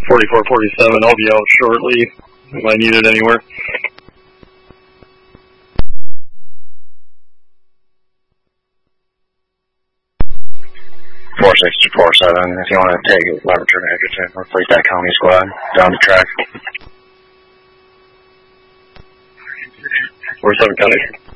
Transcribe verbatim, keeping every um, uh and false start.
forty-four forty-seven, I'll be out shortly. Am I needed anywhere? four six two four seven, if you want to take it, lever turn Edgerton, replace that county squad down the track. four seven County.